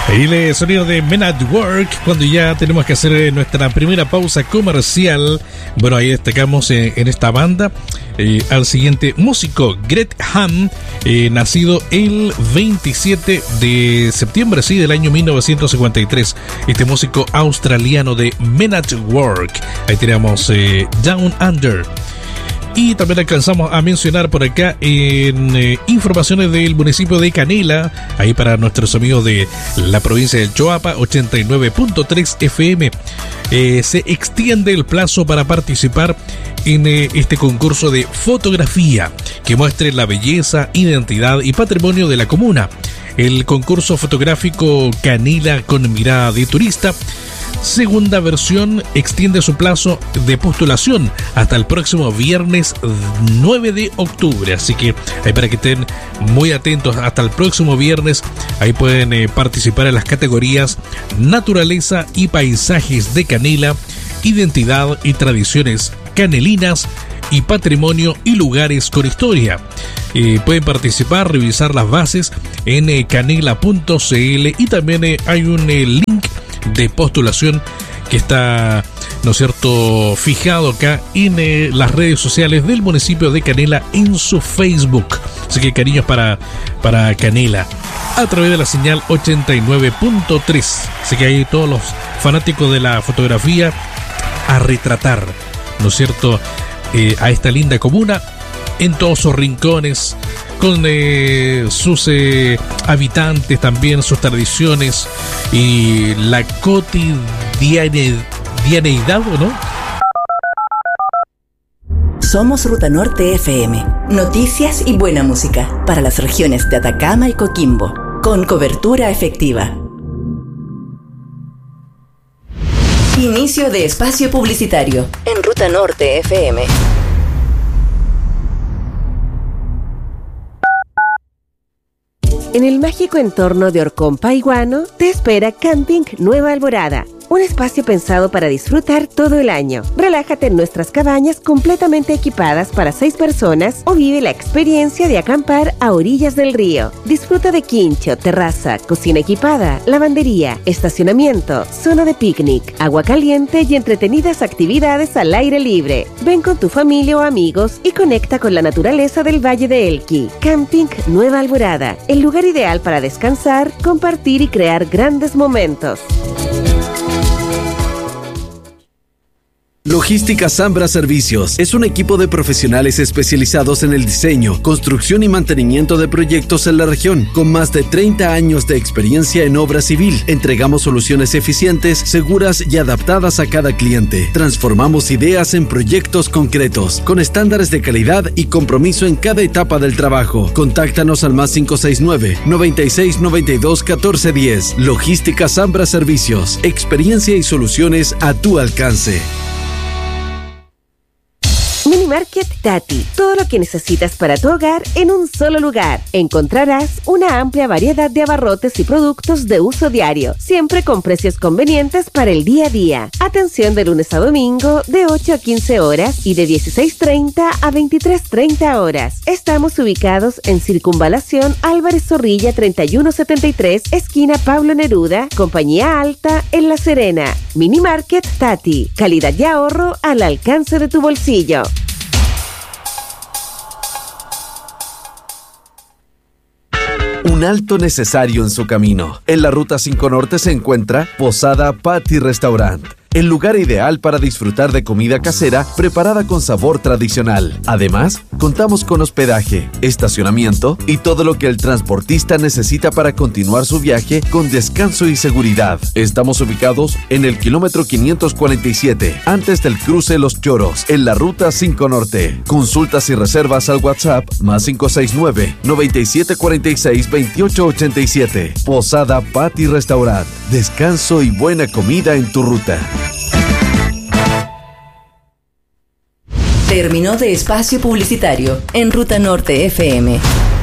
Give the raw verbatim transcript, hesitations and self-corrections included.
Y el sonido de Men at Work, cuando ya tenemos que hacer nuestra primera pausa comercial. Bueno, ahí destacamos eh, en esta banda eh, al siguiente músico, Greg Ham, eh, nacido el veintisiete de septiembre, sí, del año mil novecientos cincuenta y tres. Este músico australiano de Men at Work. Ahí tenemos eh, Down Under. Y también alcanzamos a mencionar por acá en eh, informaciones del municipio de Canela, ahí para nuestros amigos de la provincia del Choapa, ochenta y nueve punto tres F M. Eh, se extiende el plazo para participar en eh, este concurso de fotografía que muestre la belleza, identidad y patrimonio de la comuna. El concurso fotográfico Canela con mirada de turista, segunda versión, extiende su plazo de postulación hasta el próximo viernes nueve de octubre. Así que ahí para que estén muy atentos, hasta el próximo viernes ahí pueden eh, participar en las categorías naturaleza y paisajes de Canela, identidad y tradiciones canelinas y patrimonio y lugares con historia. Eh, pueden participar, revisar las bases en eh, canela punto c l y también eh, hay un eh, link de postulación que está, ¿no es cierto?, fijado acá en eh, las redes sociales del municipio de Canela en su Facebook. Así que cariños para, para Canela a través de la señal ochenta y nueve punto tres. Así que hay todos los fanáticos de la fotografía a retratar, ¿no es cierto?, eh, a esta linda comuna en todos sus rincones, con eh, sus eh, habitantes también, sus tradiciones y la cotidianeidad, ¿o no? Somos Ruta Norte F M. Noticias y buena música para las regiones de Atacama y Coquimbo, con cobertura efectiva. Inicio de espacio publicitario en Ruta Norte F M. En el mágico entorno de Orcón Paiguano te espera Camping Nueva Alborada, un espacio pensado para disfrutar todo el año. Relájate en nuestras cabañas completamente equipadas para seis personas o vive la experiencia de acampar a orillas del río. Disfruta de quincho, terraza, cocina equipada, lavandería, estacionamiento, zona de picnic, agua caliente y entretenidas actividades al aire libre. Ven con tu familia o amigos y conecta con la naturaleza del Valle de Elqui. Camping Nueva Alborada, el lugar ideal para descansar, compartir y crear grandes momentos. Logística Zambra Servicios es un equipo de profesionales especializados en el diseño, construcción y mantenimiento de proyectos en la región. Con más de treinta años de experiencia en obra civil, entregamos soluciones eficientes, seguras y adaptadas a cada cliente. Transformamos ideas en proyectos concretos, con estándares de calidad y compromiso en cada etapa del trabajo. Contáctanos al más cinco seis nueve, noventa y seis, noventa y dos, catorce diez. Logística Zambra Servicios, experiencia y soluciones a tu alcance. Minimarket Tati, todo lo que necesitas para tu hogar en un solo lugar. Encontrarás una amplia variedad de abarrotes y productos de uso diario, siempre con precios convenientes para el día a día. Atención de lunes a domingo de ocho a quince horas y de dieciséis treinta a veintitrés treinta horas. Estamos ubicados en Circunvalación Álvarez Zorrilla treinta y uno setenta y tres, esquina Pablo Neruda, Compañía Alta, en La Serena. Minimarket Tati, calidad y ahorro al alcance de tu bolsillo. Un alto necesario en su camino. En la Ruta cinco Norte se encuentra Posada Patty Restaurant, el lugar ideal para disfrutar de comida casera preparada con sabor tradicional. Además, contamos con hospedaje, estacionamiento y todo lo que el transportista necesita para continuar su viaje con descanso y seguridad. Estamos ubicados en el kilómetro quinientos cuarenta y siete, antes del cruce Los Choros, en la Ruta cinco Norte. Consultas y reservas al WhatsApp más cinco seis nueve, noventa y siete cuarenta y seis, veintiocho ochenta y siete. Posada Patty Restaurant. Descanso y buena comida en tu ruta. Terminó de espacio publicitario en Ruta Norte F M.